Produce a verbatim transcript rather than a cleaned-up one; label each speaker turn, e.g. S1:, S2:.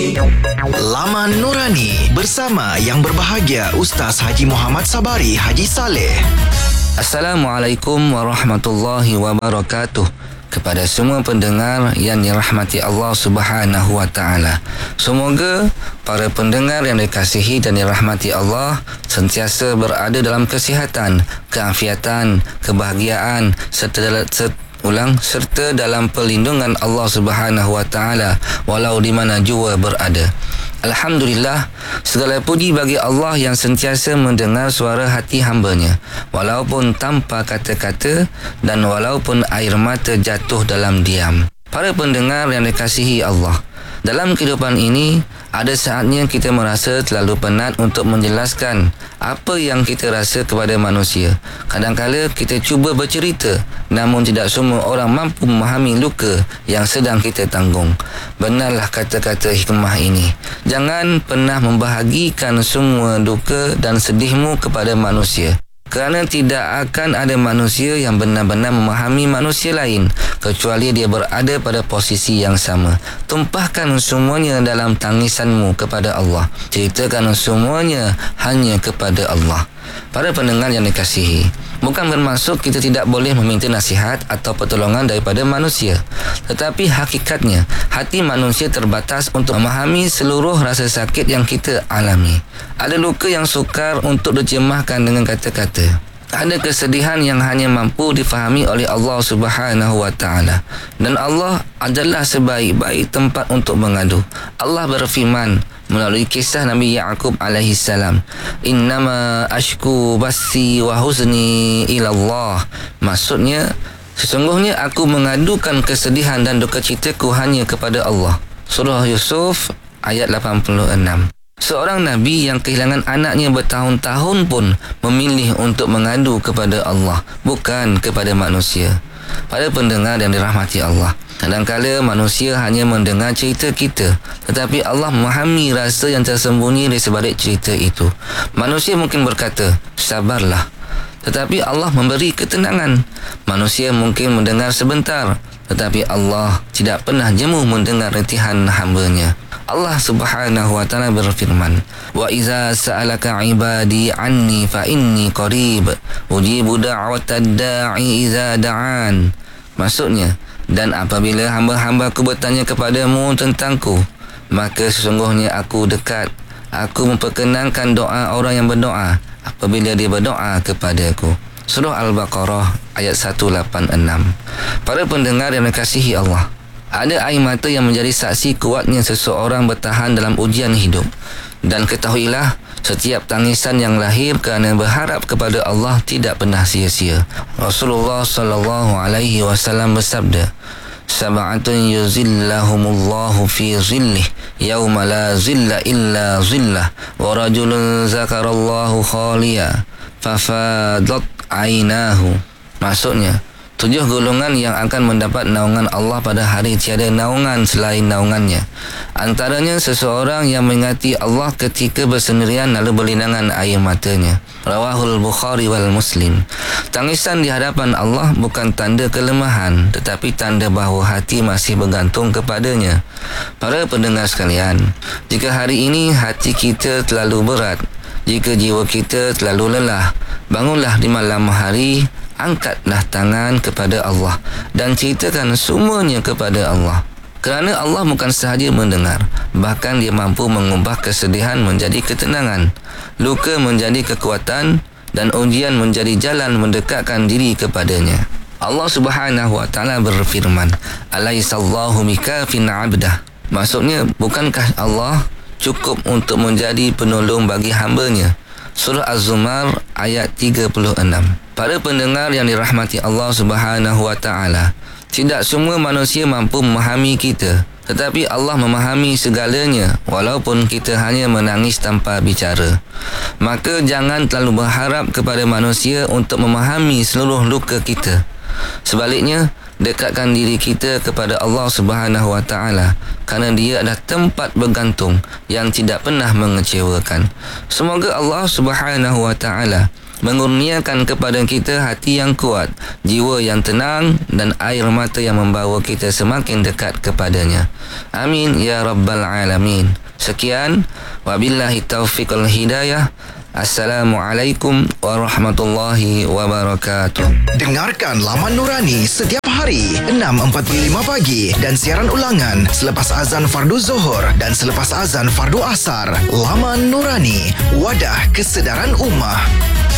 S1: Laman Nurani bersama yang berbahagia Ustaz Haji Muhammad Sabari Haji Saleh.
S2: Assalamualaikum warahmatullahi wabarakatuh. Kepada semua pendengar yang dirahmati Allah Subhanahu wa taala. Semoga para pendengar yang dikasihi dan dirahmati Allah sentiasa berada dalam kesihatan, keafiatan, kebahagiaan serta ulang serta dalam perlindungan Allah Subhanahu wa taala walau di mana jua berada. Alhamdulillah, segala puji bagi Allah yang sentiasa mendengar suara hati hamba-Nya walaupun tanpa kata-kata dan walaupun air mata jatuh dalam diam. Para pendengar yang dikasihi Allah, dalam kehidupan ini ada saatnya kita merasa terlalu penat untuk menjelaskan apa yang kita rasa kepada manusia. Kadang-kala kita cuba bercerita, namun tidak semua orang mampu memahami luka yang sedang kita tanggung. Benarlah kata-kata hikmah ini. Jangan pernah membahagikan semua duka dan sedihmu kepada manusia. Kerana tidak akan ada manusia yang benar-benar memahami manusia lain kecuali dia berada pada posisi yang sama. Tumpahkan semuanya dalam tangisanmu kepada Allah. Ceritakan semuanya hanya kepada Allah. Para pendengar yang dikasihi, bukan bermaksud kita tidak boleh meminta nasihat atau pertolongan daripada manusia. Tetapi hakikatnya, hati manusia terbatas untuk memahami seluruh rasa sakit yang kita alami. Ada luka yang sukar untuk diterjemahkan dengan kata-kata. Ada kesedihan yang hanya mampu difahami oleh Allah Subhanahu wa taala. Dan Allah adalah sebaik-baik tempat untuk mengadu. Allah berfirman melalui kisah Nabi Ya'qub alaihi salam, "Innama ashku basi wa huzni ila Allah." Maksudnya, sesungguhnya aku mengadukan kesedihan dan duka citaku hanya kepada Allah. Surah Yusuf ayat lapan puluh enam. Seorang Nabi yang kehilangan anaknya bertahun-tahun pun memilih untuk mengadu kepada Allah, bukan kepada manusia. Pada pendengar yang dirahmati Allah, kadang-kala manusia hanya mendengar cerita kita, tetapi Allah memahami rasa yang tersembunyi di sebalik cerita itu. Manusia mungkin berkata, sabarlah, tetapi Allah memberi ketenangan. Manusia mungkin mendengar sebentar, tetapi Allah tidak pernah jemu mendengar retihan hamba-Nya. Allah Subhanahu wa taala berfirman, "Wa iza sa'alaka 'ibadi 'anni fa inni qarib, ujibu da'watad da'i iza da'an." Maksudnya, dan apabila hamba-hambaku bertanya kepadamu tentangku, maka sesungguhnya aku dekat. Aku memperkenankan doa orang yang berdoa apabila dia berdoa kepadaku. Surah Al-Baqarah ayat seratus lapan puluh enam. Para pendengar yang dikasihi Allah, ada air mata yang menjadi saksi kuatnya seseorang bertahan dalam ujian hidup. Dan ketahuilah, setiap tangisan yang lahir kerana berharap kepada Allah tidak pernah sia-sia. Rasulullah sallallahu alaihi wasallam bersabda, "Sab'atun yuzillahumullahu fi zillih yauma la zilla illa zillah, wa rajulun zakarallahu khaliya fafadat ainahu." Maksudnya, tujuh golongan yang akan mendapat naungan Allah pada hari tiada naungan selain naungannya. Antaranya seseorang yang mengingati Allah ketika bersendirian lalu berlinangan air matanya. Rawahul Bukhari wal Muslim. Tangisan di hadapan Allah bukan tanda kelemahan, tetapi tanda bahawa hati masih bergantung kepadanya. Para pendengar sekalian, jika hari ini hati kita terlalu berat, jika jiwa kita terlalu lelah, bangunlah di malam hari, angkatlah tangan kepada Allah dan ceritakan semuanya kepada Allah. Kerana Allah bukan sahaja mendengar, bahkan Dia mampu mengubah kesedihan menjadi ketenangan, luka menjadi kekuatan, dan ujian menjadi jalan mendekatkan diri kepadanya. Allah Subhanahu wa taala berfirman, "Alaihissallahu bikafin 'abdah." Maksudnya, bukankah Allah cukup untuk menjadi penolong bagi hamba-Nya? Surah Az-Zumar ayat tiga puluh enam. Para pendengar yang dirahmati Allah Subhanahu wa taala, tidak semua manusia mampu memahami kita, tetapi Allah memahami segalanya walaupun kita hanya menangis tanpa bicara. Maka jangan terlalu berharap kepada manusia untuk memahami seluruh luka kita. Sebaliknya, dekatkan diri kita kepada Allah Subhanahu wa taala, kerana Dia adalah tempat bergantung yang tidak pernah mengecewakan. Semoga Allah Subhanahu wa taala mengurniakan kepada kita hati yang kuat, jiwa yang tenang dan air mata yang membawa kita semakin dekat kepadanya. Amin ya rabbal alamin. Sekian, wabillahi taufiq wal hidayah. Assalamualaikum warahmatullahi wabarakatuh.
S1: Dengarkan Laman Nurani setiap hari enam empat puluh lima pagi dan siaran ulangan selepas azan fardu Zuhur dan selepas azan fardu Asar. Laman Nurani, wadah kesedaran ummah.